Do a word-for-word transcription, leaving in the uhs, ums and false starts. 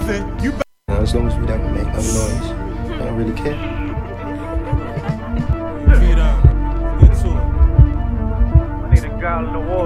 moving, you better. You know, as long as we don't make no noise, I don't really care. Feet up, get to it. I need a girl in the water.